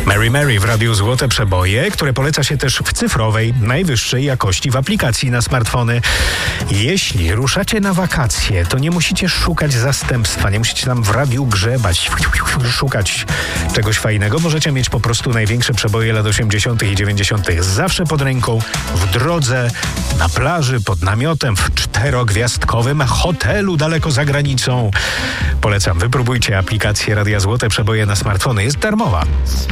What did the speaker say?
Mary Mary w Radiu Złote Przeboje, które poleca się też w cyfrowej, najwyższej jakości w aplikacji na smartfony. Jeśli ruszacie na wakacje, to nie musicie szukać zastępstwa, nie musicie tam w radiu grzebać, szukać czegoś fajnego. Możecie mieć po prostu największe przeboje lat 80. i 90. zawsze pod ręką, w drodze, na plaży, pod namiotem, w 4-gwiazdkowym hotelu daleko za granicą. Polecam, wypróbujcie aplikację Radia Złote Przeboje na smartfony. Jest darmowa.